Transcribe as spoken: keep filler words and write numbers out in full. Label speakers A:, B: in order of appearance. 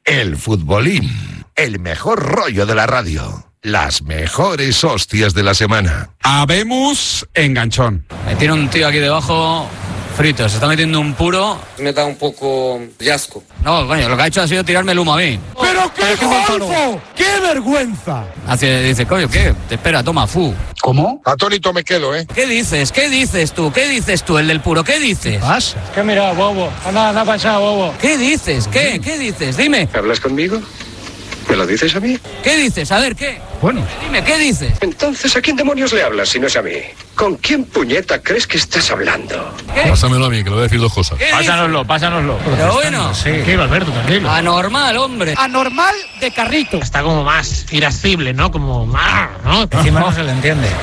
A: El futbolín, el mejor rollo de la radio, las mejores hostias de la semana.
B: Habemos enganchón.
C: Me tiene un tío aquí debajo frito, se está metiendo un puro.
D: Me da un poco de asco.
C: No, coño, lo que ha hecho ha sido tirarme el humo a mí.
E: ¡Pero qué golfo! ¡Qué vergüenza!
C: Hace, dice, coño, ¿qué? Te espera, toma, fu.
E: ¿Cómo?
F: Atónito me quedo, ¿eh?
C: ¿Qué dices? ¿Qué dices tú? ¿Qué dices tú, el del puro? ¿Qué dices?
E: ¿Qué pasa?
G: ¿Qué mira, bobo? Nada, nada pasa, bobo.
C: ¿Qué dices? ¿Qué? ¿Qué dices? Dime.
F: ¿Hablas conmigo? ¿Me lo dices a mí?
C: ¿Qué dices? A ver, ¿qué?
E: Bueno.
C: Dime, ¿qué dices?
F: Entonces, ¿a quién demonios le hablas si no es a mí? ¿Con quién puñeta crees que estás hablando?
C: ¿Qué?
H: Pásamelo a mí, que le voy a decir dos cosas.
C: ¿Qué
G: Pásanoslo,
C: dices?
G: pásanoslo.
C: Pero bueno.
E: Sí. ¿Qué, Alberto? Tranquilo.
C: Anormal, hombre.
E: Anormal de carrito.
G: Está como más irascible, ¿no? Como más, ¿no? Encima no se le entiende.